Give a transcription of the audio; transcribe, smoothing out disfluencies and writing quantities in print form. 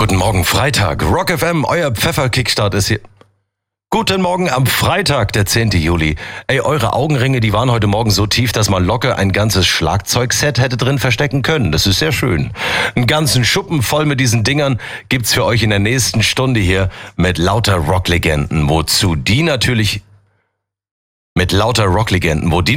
Guten Morgen, Freitag. Rock FM, euer Pfeffer-Kickstart ist hier. Guten Morgen am Freitag, der 10. Juli. Ey, eure Augenringe, die waren heute Morgen so tief, dass man locker ein ganzes Schlagzeugset hätte drin verstecken können. Das ist sehr schön. Einen ganzen Schuppen voll mit diesen Dingern gibt's für euch in der nächsten Stunde hier mit lauter Rocklegenden. Wozu die natürlich... Mit lauter Rocklegenden, wo die